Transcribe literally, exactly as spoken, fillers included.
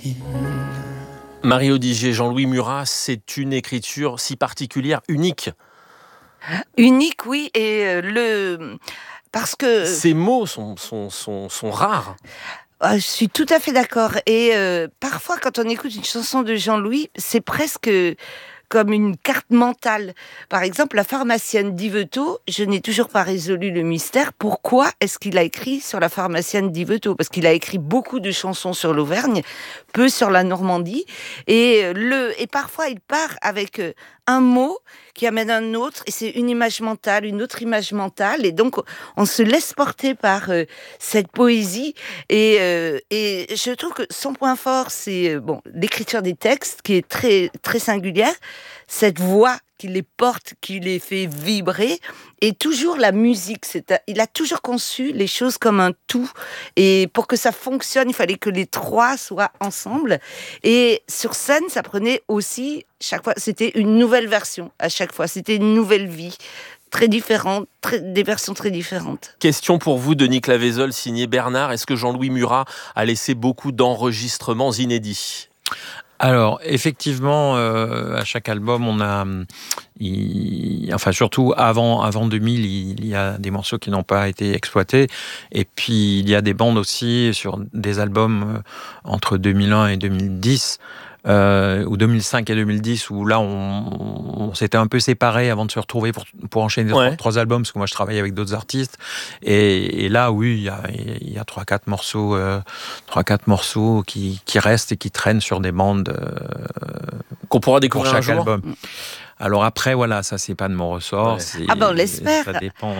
Marie Odigier, Jean-Louis Murat, c'est une écriture si particulière, unique. Unique, oui, et euh, le parce que Ces mots sont, sont, sont, sont rares. ah, je suis tout à fait d'accord. Et euh, parfois, quand on écoute une chanson de Jean-Louis, c'est presque comme une carte mentale. Par exemple, la pharmacienne d'Yvetot, je n'ai toujours pas résolu le mystère. Pourquoi est-ce qu'il a écrit sur la pharmacienne d'Yvetot ? Parce qu'il a écrit beaucoup de chansons sur l'Auvergne, peu sur la Normandie. Et, le, et parfois, il part avec un mot qui amène un autre, et c'est une image mentale, une autre image mentale. Et donc, on se laisse porter par euh, cette poésie. Et, euh, et je trouve que son point fort, c'est euh, bon, l'écriture des textes, qui est très, très singulière. Cette voix qui les porte, qui les fait vibrer, et toujours la musique. C'est, il a toujours conçu les choses comme un tout, et pour que ça fonctionne, il fallait que les trois soient ensemble. Et sur scène, ça prenait aussi, chaque fois, c'était une nouvelle version, à chaque fois, c'était une nouvelle vie, très différente, très, des versions très différentes. Question pour vous, Denis Claveyzol, signé Bernard. Est-ce que Jean-Louis Murat a laissé beaucoup d'enregistrements inédits ? Alors, effectivement, euh, à chaque album, on a, il, enfin surtout avant, avant deux mille, il, il y a des morceaux qui n'ont pas été exploités. Et puis, il y a des bandes aussi sur des albums euh, entre deux mille un et deux mille dix, euh, ou deux mille cinq et deux mille dix, où là, on, on s'était un peu séparés avant de se retrouver pour, pour enchaîner ouais. trois, trois albums, parce que moi, je travaillais avec d'autres artistes. Et, et là, oui, il y a, il y a trois, quatre morceaux, euh, trois, quatre morceaux qui, qui restent et qui traînent sur des bandes euh, qu'on pourra découvrir pour chaque un jour. album. Alors après, voilà, ça c'est pas de mon ressort. Ouais. C'est, ah ben on l'espère. Ça dépend.